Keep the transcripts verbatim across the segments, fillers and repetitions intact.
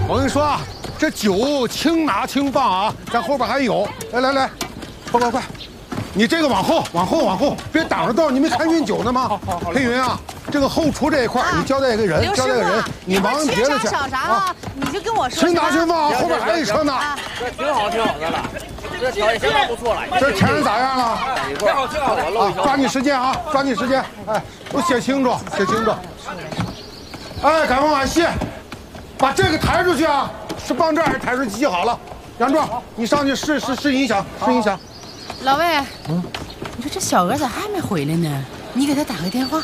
我跟你说啊，这酒轻拿轻放啊，咱后边还有。来来来，快快快！你这个往后，往后，往后，别挡着道。你没看运酒呢吗？ 好好好。 黑云啊，这个后厨这一块，你交代一个人，交代一个人，你忙别的去。 少啥啊？你就跟我说。 轻拿轻放，后边还有一车呢。 这挺好，挺好的了。这条也相当不错了。 这钱咋样了？ 挺好，挺好的。 啊，抓紧时间啊，抓紧时间。哎，都写清楚，写清楚。哎，赶快往下卸，把这个抬出去啊！是放这儿还是抬出去系好了？杨壮，你上去试试试音响，试音响。 老魏，嗯，你说这小娥咋还没回来呢？你给他打个电话。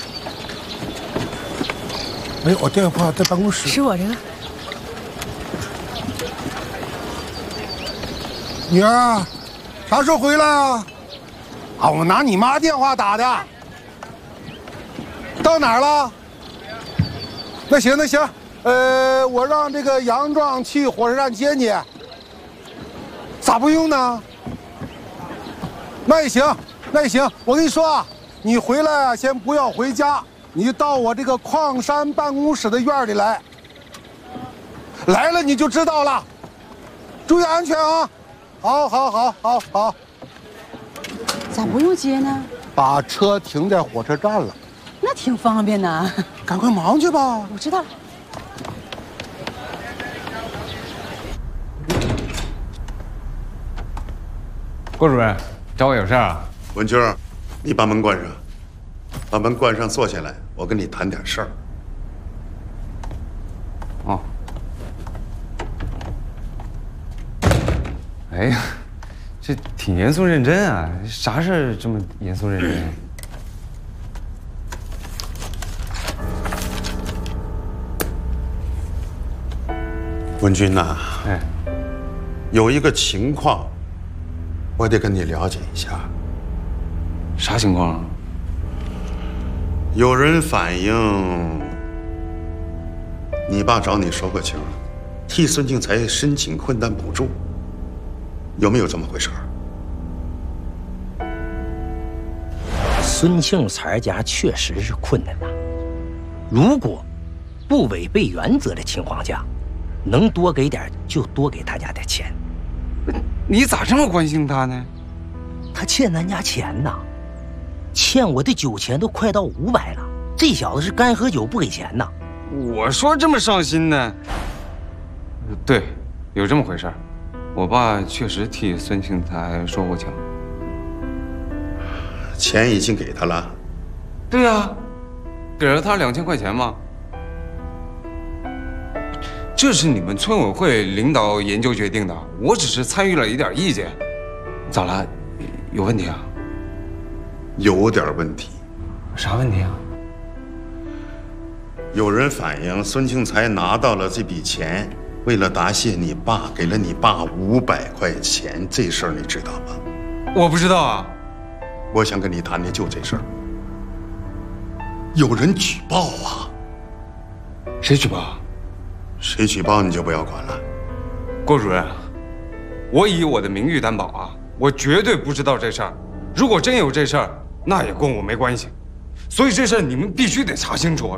没有电话，在办公室。 是我这个。 女儿，啥时候回来啊？啊，我拿你妈电话打的。到哪儿了？那行那行，呃，我让这个杨壮去火车站接你。咋不用呢？那也行，那也行。我跟你说啊，你回来啊，先不要回家，你到我这个矿山办公室的院里来。来了你就知道了，注意安全啊！好，好，好，好，好。 咋不用接呢？ 把车停在火车站了。 那挺方便的。 赶快忙去吧。 我知道了。 郭主任，找我有事啊？ 文军，你把门关上，把门关上，坐下来，我跟你谈点事儿。 哦。哎呀，这挺严肃认真啊！啥事儿这么严肃认真？ 文军呐， 哎， 有一个情况，我得跟你了解一下。 啥情况啊？ 有人反映，你爸找你说过情，替孙庆才申请困难补助，有没有这么回事？ 孙庆才家确实是困难呐，如果不违背原则的情况下，能多给点就多给他家点钱。 你咋这么关心他呢？ 他欠咱家钱呐，欠我的酒钱都快到五百了。这小子是干喝酒不给钱呐。 我说这么上心呢？对，有这么回事儿。我爸确实替孙庆才说过情。 钱已经给他了。 对呀，给了他两千块钱嘛。这是你们村委会领导研究决定的，我只是参与了一点意见。咋了？有问题啊？ 有点问题。 啥问题啊？ 有人反映孙庆才拿到了这笔钱，为了答谢你爸，给了你爸五百块钱，这事儿你知道吗？ 我不知道啊。 我想跟你谈的就这事儿。有人举报啊。 谁举报？ 谁举报你就不要管了。 郭主任，我以我的名誉担保啊，我绝对不知道这事儿。如果真有这事儿，那也跟我没关系。所以这事儿你们必须得查清楚。